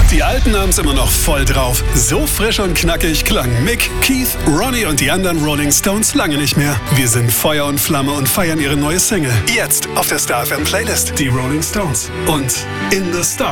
Die Alten haben's immer noch voll drauf. So frisch und knackig klang Mick, Keith, Ronnie und die anderen Rolling Stones lange nicht mehr. Wir sind Feuer und Flamme und feiern ihre neue Single. Jetzt auf der Star FM Playlist. Die Rolling Stones und In the Stars.